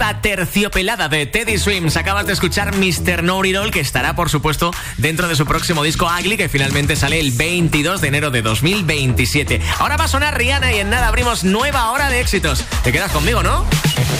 balada terciopelada de Teddy Swims. Acabas de escuchar Mr. Know-It-All, que estará, por supuesto, dentro de su próximo disco Ugly, que finalmente sale el 22 de enero de 2027. Ahora va a sonar Rihanna y en nada abrimos nueva hora de éxitos. Te quedas conmigo, ¿no?